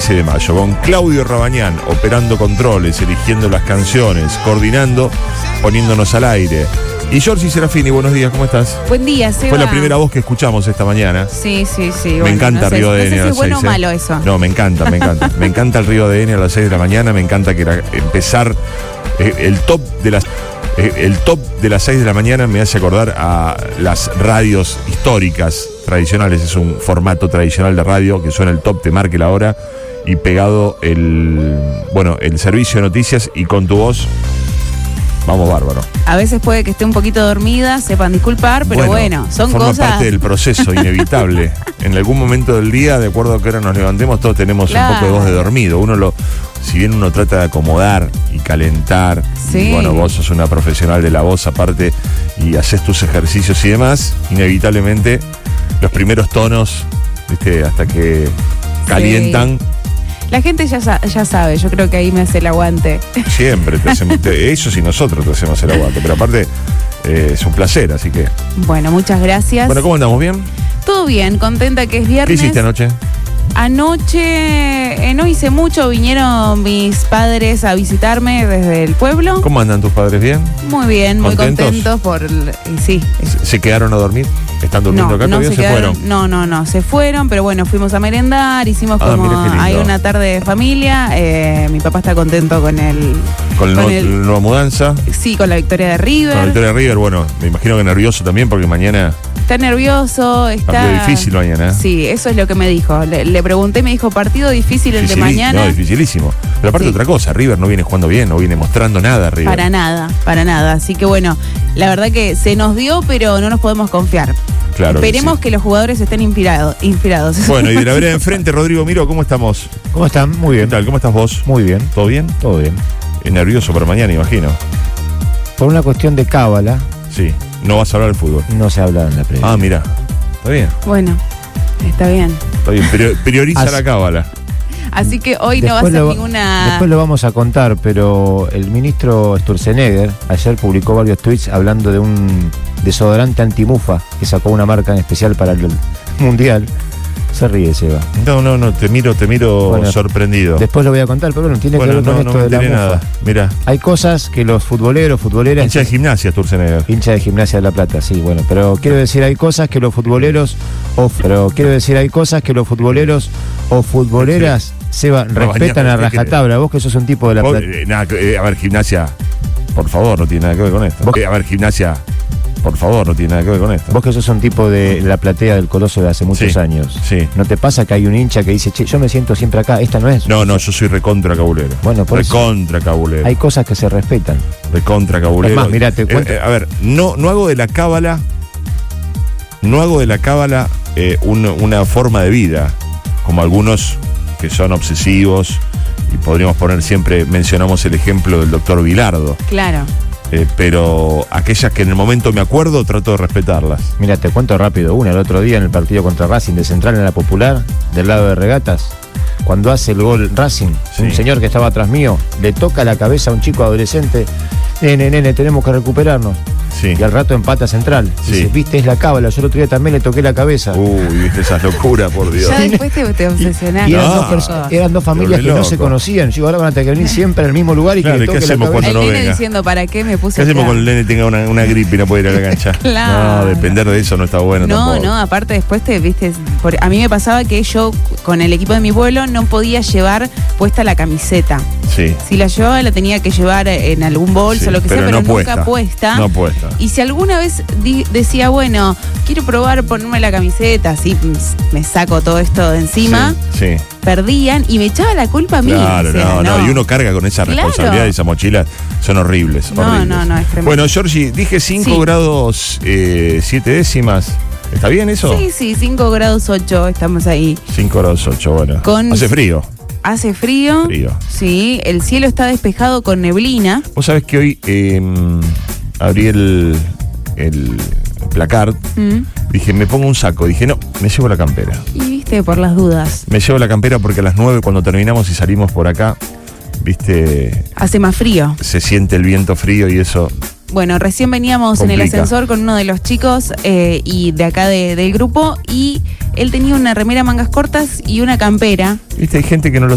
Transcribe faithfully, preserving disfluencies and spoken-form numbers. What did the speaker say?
quince de mayo, con Claudio Rabañán operando controles, eligiendo las canciones, coordinando, poniéndonos al aire. Y Giorgi Serafini, buenos días, ¿cómo estás? Buen día, Seba. Fue la primera voz que escuchamos esta mañana. Sí, sí, sí. Me bueno, encanta no sé, Río no de sé N si a las es bueno seis, o ¿eh? malo eso. No, me encanta, me encanta. Me encanta el Río de N a las seis de la mañana. Me encanta que era, empezar eh, el top de las eh, el top de las seis de la mañana me hace acordar a las radios históricas, tradicionales. Es un formato tradicional de radio que suena el top, te marque la hora y pegado el bueno el servicio de noticias y con tu voz. Vamos bárbaro. A veces puede que esté un poquito dormida, sepan disculpar, pero bueno, bueno son forma cosas... parte del proceso inevitable. En algún momento del día, de acuerdo a que ahora nos levantemos, todos tenemos claro. un poco de voz de dormido. Uno lo, si bien uno trata de acomodar y calentar, sí. y bueno, vos sos una profesional de la voz aparte y haces tus ejercicios y demás, inevitablemente los primeros tonos, ¿viste? Hasta que calientan. Sí. La gente ya, ya sabe, yo creo que ahí me hace el aguante. Siempre, te hacemos, te, eso sí nosotros te hacemos el aguante, pero aparte eh, es un placer, así que... Bueno, muchas gracias. Bueno, ¿cómo andamos? ¿Bien? Todo bien, contenta que es viernes. ¿Qué hiciste anoche? Anoche eh, no hice mucho, vinieron mis padres a visitarme desde el pueblo. ¿Cómo andan tus padres? ¿Bien? Muy bien, muy ¿Contentos? contentos por... El, sí. ¿Se, ¿Se quedaron a dormir? ¿Están durmiendo no, acá no todavía? Se, ¿Se quedaron, fueron? No, no, no, se fueron, pero bueno, fuimos a merendar, hicimos ah, como... Hay una tarde de familia, eh, mi papá está contento con el... ¿Con, con el, el, nueva mudanza? Sí, con la victoria de River. Con la victoria de River, bueno, me imagino que nervioso también porque mañana... Está nervioso, está... Partido difícil mañana. Sí, eso es lo que me dijo. Le, le pregunté, me dijo, partido difícil el Difícil, de mañana. No, dificilísimo. Pero aparte sí. otra cosa, River no viene jugando bien, no viene mostrando nada, River. Para nada, para nada. Así que bueno, la verdad que se nos dio, pero no nos podemos confiar. Claro. Esperemos que, sí. sí. que los jugadores estén inspirado, inspirados. Bueno, y de la vereda enfrente, Rodrigo Miro, ¿cómo estamos? ¿Cómo están? Muy bien. ¿Qué tal? ¿Cómo estás vos? Muy bien. ¿Todo bien? Todo bien. Es nervioso para mañana, imagino. Por una cuestión de cábala. Sí. No vas a hablar del fútbol. No se habla en la previa. Ah, mira. Está bien. Bueno, está bien. Está bien, Prior, prioriza As, la cábala. Así que hoy no va a ser lo, ninguna... Después lo vamos a contar, pero el ministro Sturzenegger ayer publicó varios tweets hablando de un desodorante antimufa que sacó una marca en especial para el Mundial. Se ríe, Seba. No, no, no, te miro, te miro bueno, sorprendido. Después lo voy a contar, pero bueno, tiene bueno, que ver no, con no esto de la mufa. Nada. Mira. Hay cosas que los futboleros, futboleras... Hincha de Gimnasia, Sturzenegger. Hincha de Gimnasia de La Plata, sí, bueno. Pero quiero decir, hay cosas que los futboleros... O, pero quiero decir, hay cosas que los futboleros o futboleras, sí. Seba, no, respetan baña, a rajatabla. Vos que sos un tipo de La Plata. Eh, nada, eh, a ver, Gimnasia, por favor, no tiene nada que ver con esto. Eh, a ver, Gimnasia... Por favor, no tiene nada que ver con esto. Vos que sos un tipo de la platea del Coloso de hace muchos sí, años. Sí. ¿No te pasa que hay un hincha que dice, che, yo me siento siempre acá, esta no es? No, no, yo soy recontra cabulero. Bueno, por recontra eso cabulero. Hay cosas que se respetan. Recontra cabulero. Es más, mirá, te cuento. Eh, eh, a ver, no, no hago de la cábala, no hago de la cábala eh, un, una forma de vida, como algunos que son obsesivos, y podríamos poner siempre, mencionamos el ejemplo del doctor Bilardo. Claro. Eh, pero aquellas que en el momento me acuerdo trato de respetarlas. Mira, te cuento rápido una. El otro día en el partido contra Racing de Central en la Popular, del lado de Regatas, cuando hace el gol Racing, sí. un señor que estaba atrás mío, le toca la cabeza a un chico adolescente, nene, nene, tenemos que recuperarnos. Sí. Y al rato empata Central. Sí. Dice, viste, es la cábala. Yo el otro día también le toqué la cabeza. Uy, viste esas locuras, por Dios. Ya después te, te obsesionaste. Y, y eran, ah, dos eran dos familias que no se conocían. Yo ahora van a tener que venir siempre al mismo lugar y claro, que le toque la cabeza. Cuando el no nene venga? Diciendo, ¿para qué me puse ¿Qué hacemos acá? cuando el nene tenga una, una gripe y no puede ir a la cancha? Claro. No, depender de eso no está bueno no, tampoco. No, aparte después te, viste, por, a mí me pasaba que yo con el equipo de mi pueblo no podía llevar puesta la camiseta. Sí. Si la llevaba la tenía que llevar en algún bolso, sí, lo que pero sea, pero no nunca puesta. No puesta. Y si alguna vez di, decía, bueno, quiero probar ponerme la camiseta, así me saco todo esto de encima, sí, sí. perdían y me echaba la culpa a mí. Claro, o sea, no, no, no, y uno carga con esa claro. responsabilidad y esa mochila, son horribles. No, horribles. no, no, es tremendo. Bueno, Giorgi, dije cinco sí. grados eh, siete décimas. ¿Está bien eso? Sí, sí, cinco grados ocho, estamos ahí. cinco grados ocho, bueno. Con... Hace frío. Hace frío. Frío. Sí, el cielo está despejado con neblina. Vos sabés que hoy eh, abrí el, el placard, mm. dije, me pongo un saco. Dije, no, me llevo la campera. Y viste, por las dudas. Me llevo la campera porque a las nueve, cuando terminamos y salimos por acá, viste... Hace más frío. Se siente el viento frío y eso... Bueno, recién veníamos complica. En el ascensor con uno de los chicos eh, y de acá de, del grupo y él tenía una remera mangas cortas y una campera. Viste, hay gente que no lo